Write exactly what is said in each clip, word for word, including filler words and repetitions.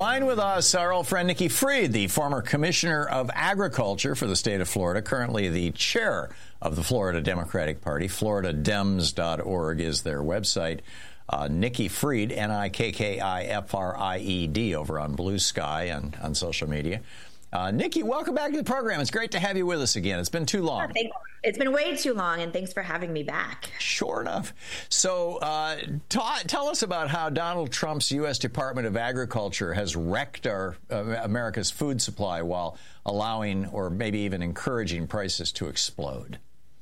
Fine with us, our old friend Nikki Fried, the former commissioner of agriculture for the state of Florida, currently the chair of the Florida Democratic Party. Florida Dems dot org is their website. Uh, Nikki Fried, N I K K I F R I E D, over on Blue Sky and on social media. Uh, Nikki, welcome back to the program. It's great to have you with us again. It's been too long. It's been way too long, and thanks for having me back. Sure enough. So uh, ta- tell us about how Donald Trump's U S Department of Agriculture has wrecked our uh, America's food supply while allowing or maybe even encouraging prices to explode.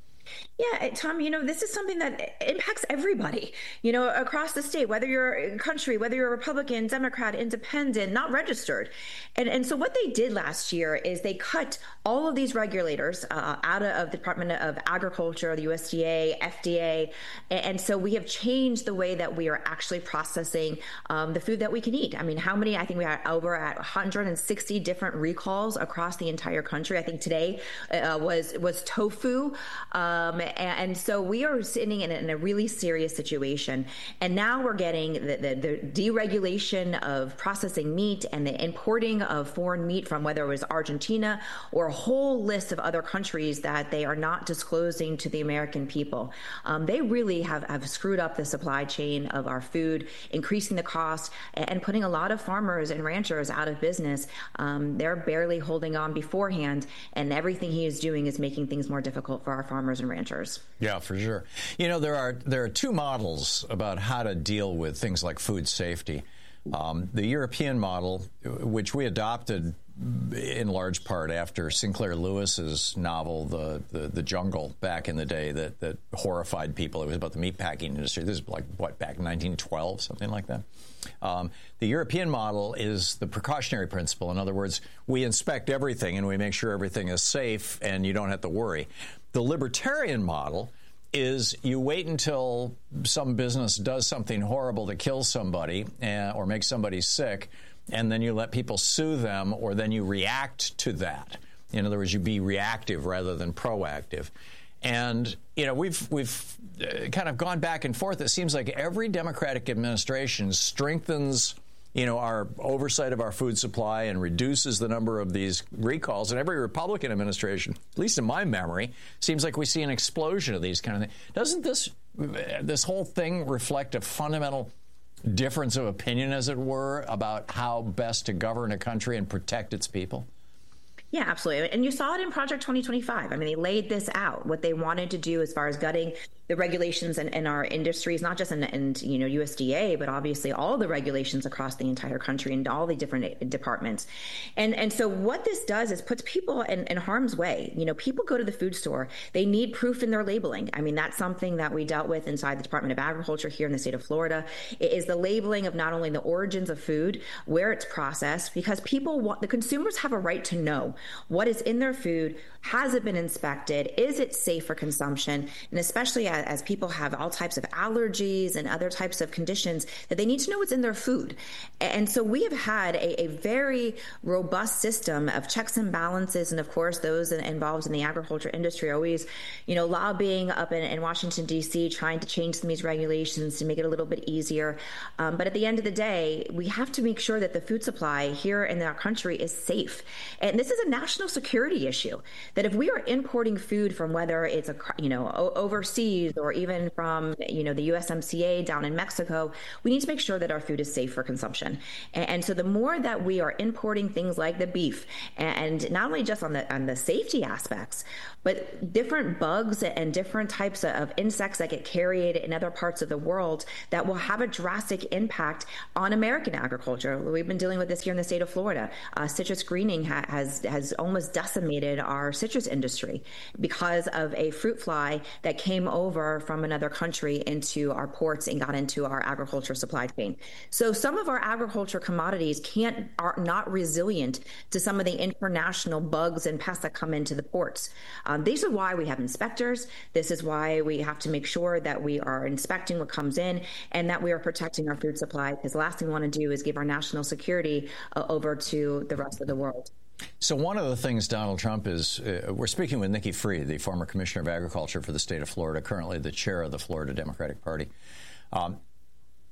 Yeah, Tom, you know, this is something that impacts everybody, you know, across the state, whether you're a country, whether you're a Republican, Democrat, independent, not registered. And and so what they did last year is they cut all of these regulators uh, out of the Department of Agriculture, the U S D A, F D A. And so we have changed the way that we are actually processing um, the food that we can eat. I mean, how many? I think we are over at one hundred sixty different recalls across the entire country. I think today uh, was was tofu. Um, And so we are sitting in a, in a really serious situation. And now we're getting the, the, the deregulation of processing meat and the importing of foreign meat from whether it was Argentina or a whole list of other countries that they are not disclosing to the American people. Um, they really have, have screwed up the supply chain of our food, increasing the cost and, and putting a lot of farmers and ranchers out of business. Um, they're barely holding on beforehand, and everything he is doing is making things more difficult for our farmers and ranchers. Yeah, for sure. You know, there are there are two models about how to deal with things like food safety. Um, the European model, which we adopted in large part after Sinclair Lewis's novel, The, the The Jungle, back in the day, that, that horrified people. It was about the meatpacking industry. This is like, what, back in nineteen twelve, something like that. Um, the European model is the precautionary principle. In other words, we inspect everything and we make sure everything is safe and you don't have to worry. The libertarian model is you wait until some business does something horrible to kill somebody uh, or make somebody sick, and then you let people sue them, or then you react to that. In other words, you be reactive rather than proactive. And, you know, we've we've uh, kind of gone back and forth. It seems like every Democratic administration strengthens, you know, our oversight of our food supply and reduces the number of these recalls. And every Republican administration, at least in my memory, seems like we see an explosion of these kind of things. Doesn't this this whole thing reflect a fundamental difference of opinion, as it were, about how best to govern a country and protect its people? Yeah, absolutely. And you saw it in Project twenty twenty-five. I mean, they laid this out, what they wanted to do as far as gutting the regulations in, in our industries, not just in, in, you know, U S D A, but obviously all the regulations across the entire country and all the different departments. And and so what this does is puts people in, in harm's way. You know, people go to the food store, they need proof in their labeling. I mean, that's something that we dealt with inside the Department of Agriculture here in the state of Florida. It is the labeling of not only the origins of food, where it's processed, because people want, the consumers have a right to know what is in their food. Has it been inspected? Is it safe for consumption? And especially as, as people have all types of allergies and other types of conditions, that they need to know what's in their food. And so we have had a, a very robust system of checks and balances. And of course, those involved in the agriculture industry are always, you know, lobbying up in, in Washington, D C, trying to change some of these regulations to make it a little bit easier. Um, but at the end of the day, we have to make sure that the food supply here in our country is safe. And this is a national security issue, that if we are importing food from whether it's a, you know, overseas or even from, you know, the U S M C A down in Mexico, we need to make sure that our food is safe for consumption. And, and so the more that we are importing things like the beef, and not only just on the on the safety aspects, but different bugs and different types of insects that get carried in other parts of the world that will have a drastic impact on American agriculture. We've been dealing with this here in the state of Florida. Uh, citrus greening ha- has has almost decimated our citrus industry because of a fruit fly that came over from another country into our ports and got into our agriculture supply chain. So some of our agriculture commodities can't are not resilient to some of the international bugs and pests that come into the ports. Um, this is why we have inspectors. This is why we have to make sure that we are inspecting what comes in and that we are protecting our food supply, because the last thing we want to do is give our national security uh, over to the rest of the world. So one of the things Donald Trump is, uh, we're speaking with Nikki Fried, the former commissioner of agriculture for the state of Florida, currently the chair of the Florida Democratic Party. Um,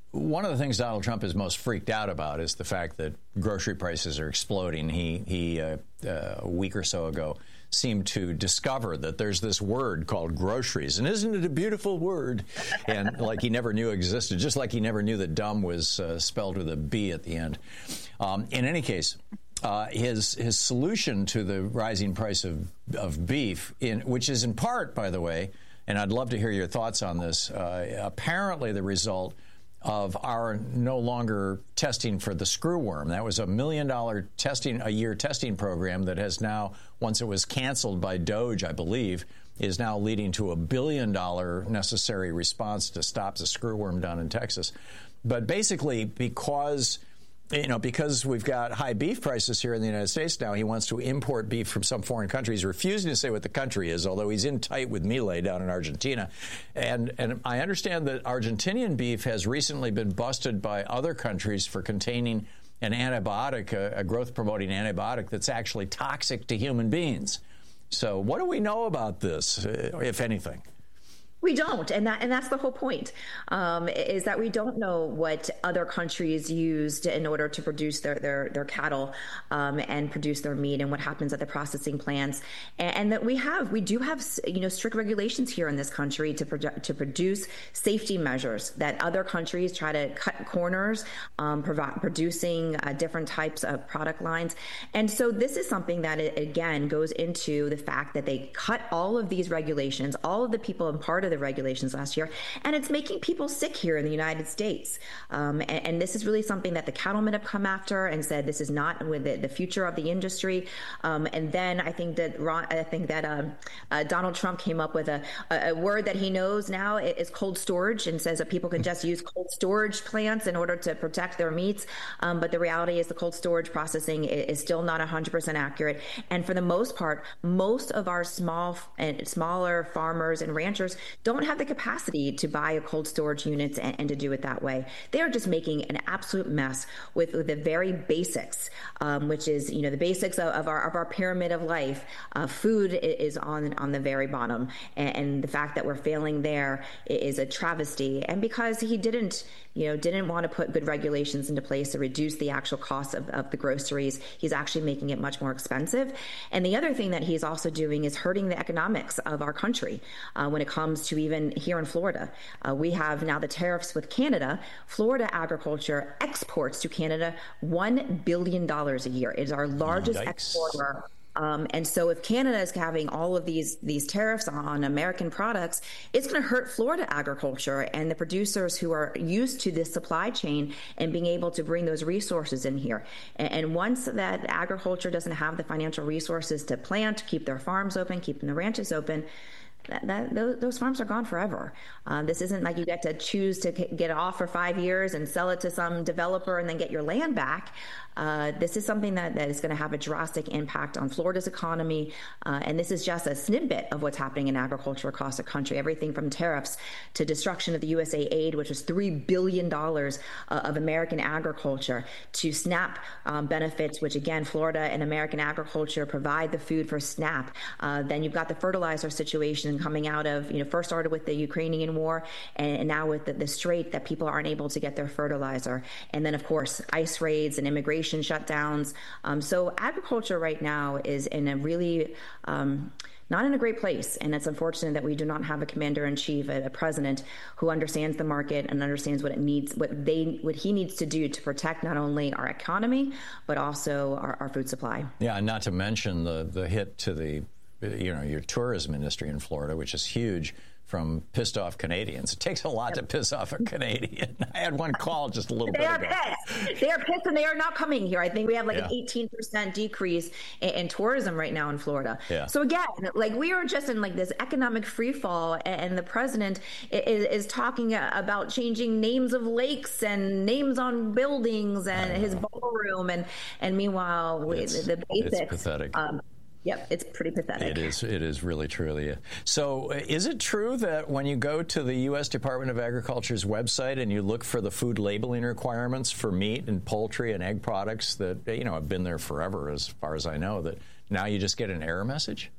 one of the things Donald Trump is most freaked out about is the fact that grocery prices are exploding. He, he uh, uh, a week or so ago, seemed to discover that there's this word called groceries. And isn't it a beautiful word? And like he never knew existed, just like he never knew that dumb was uh, spelled with a B at the end. Um, in any case, uh, his his solution to the rising price of, of beef, in which is in part, by the way, and I'd love to hear your thoughts on this, uh, apparently the result of our no longer testing for the screwworm. That was a million dollar testing a year testing program that has now, once it was canceled by DOJ, I believe, is now leading to a billion dollar necessary response to stop the screwworm down in Texas. But basically, because you know, because we've got high beef prices here in the United States now, he wants to import beef from some foreign country. He's refusing to say what the country is, although he's in tight with Milei down in Argentina. And and I understand that Argentinian beef has recently been busted by other countries for containing an antibiotic, a, a growth-promoting antibiotic that's actually toxic to human beings. So what do we know about this, if anything? We don't, and that and that's the whole point, um, is that we don't know what other countries used in order to produce their their, their cattle um, and produce their meat, and what happens at the processing plants, and, and that we have we do have you know strict regulations here in this country to produ- to produce safety measures that other countries try to cut corners, um, provi- producing uh, different types of product lines, and so this is something that it, again goes into the fact that they cut all of these regulations, all of the people in part of the regulations last year, and it's making people sick here in the United States. Um, and, and this is really something that the cattlemen have come after and said this is not with the, the future of the industry. Um, and then I think that Ron, I think that um, uh, Donald Trump came up with a, a, a word that he knows now is cold storage, and says that people can just use cold storage plants in order to protect their meats. Um, but the reality is the cold storage processing is, is still not one hundred percent accurate. And for the most part, most of our small and smaller farmers and ranchers don't have the capacity to buy a cold storage unit and, and to do it that way. They are just making an absolute mess with, with the very basics, um, which is, you know, the basics of, of our of our pyramid of life. Uh, food is on on the very bottom, and, and the fact that we're failing there is a travesty. And because he didn't, you know, didn't want to put good regulations into place to reduce the actual cost of, of the groceries, he's actually making it much more expensive. And the other thing that he's also doing is hurting the economics of our country uh, when it comes to even here in Florida. Uh, we have now the tariffs with Canada. Florida agriculture exports to Canada one billion dollars a year. It is our largest Yikes. exporter. Um, and so if Canada is having all of these these tariffs on American products, it's going to hurt Florida agriculture and the producers who are used to this supply chain and being able to bring those resources in here. And, and once that agriculture doesn't have the financial resources to plant, keep their farms open, keep the ranches open, That, that, those, those farms are gone forever. Um, this isn't like you get to choose to get it off for five years and sell it to some developer and then get your land back. Uh, this is something that, that is going to have a drastic impact on Florida's economy. Uh, and this is just a snippet of what's happening in agriculture across the country. Everything from tariffs to destruction of the U S A aid, which was three billion dollars uh, of American agriculture, to SNAP um, benefits, which again, Florida and American agriculture provide the food for SNAP. Uh, then you've got the fertilizer situation coming out of, you know, first started with the Ukrainian war, and, and now with the, the Strait, that people aren't able to get their fertilizer. And then, of course, ICE raids and immigration shutdowns. Um, so agriculture right now is in a really um, not in a great place. And it's unfortunate that we do not have a commander in chief, a, a president who understands the market and understands what it needs, what they, what he needs to do to protect not only our economy, but also our, our food supply. Yeah. And not to mention the, the hit to the, you know, your tourism industry in Florida, which is huge, from pissed off Canadians. It takes a lot to piss off a Canadian. I had one call just a little they bit are ago. Pissed. They are pissed, and they are not coming here. I think we have like yeah. an eighteen percent decrease in, in tourism right now in Florida. Yeah. So again, like we are just in like this economic free fall, and, and the president is, is talking about changing names of lakes and names on buildings and his ballroom, and and meanwhile we, the basics. It's pathetic. Um, Yep, it's pretty pathetic. It is. It is really, truly. So is it true that when you go to the U S Department of Agriculture's website and you look for the food labeling requirements for meat and poultry and egg products that, you know, have been there forever, as far as I know, that now you just get an error message?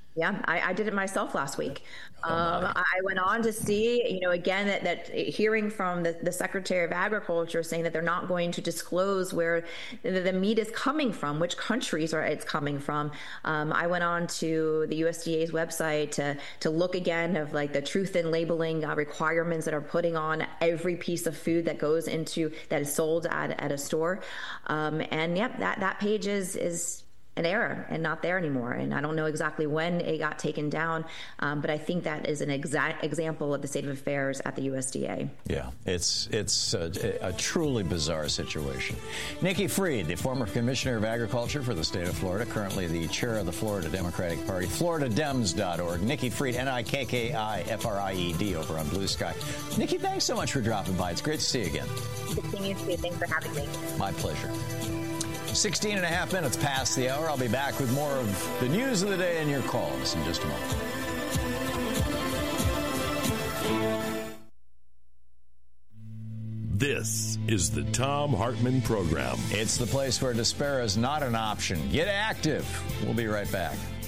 Yeah, I, I did it myself last week. Um, I went on to see, you know, again, that, that hearing from the, the Secretary of Agriculture saying that they're not going to disclose where the, the meat is coming from, which countries are it's coming from. Um, I went on to the U S D A's website to to look again of like the truth in labeling uh, requirements that are putting on every piece of food that goes into that is sold at, at a store. Um, and yep, that, that page is is. an error and not there anymore. And I don't know exactly when it got taken down, um, but I think that is an exact example of the state of affairs at the U S D A. Yeah, it's it's a, a truly bizarre situation. Nikki Fried, the former Commissioner of Agriculture for the state of Florida, currently the chair of the Florida Democratic Party, Florida Dems dot org. Nikki Fried, N I K K I F R I E D over on Blue Sky. Nikki, thanks so much for dropping by. It's great to see you again. Good seeing you too. Thanks for having me. My pleasure. sixteen and a half minutes past the hour. I'll be back with more of the news of the day and your calls in just a moment. This is the Thom Hartmann Program. It's the place where despair is not an option. Get active. We'll be right back.